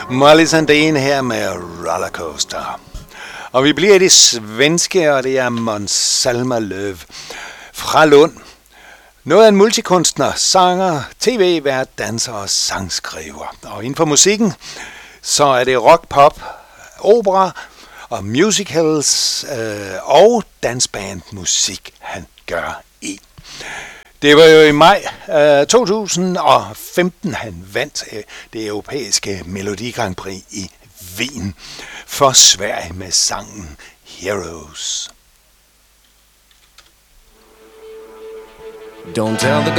Molly Sandén her med Rollercoaster. Og vi bliver i det svenske, og det er Måns Zelmerlöw fra Lund. Noget af en multikunstner, sanger, tv-vært, danser og sangskriver. Og inden for musikken, så er det rock, pop, opera og musicals og dansbandmusik, han gør i. Det var jo i maj 2015, han vandt det europæiske Melodi Grand Prix i Wien for Sverige med sangen Heroes. Don't tell the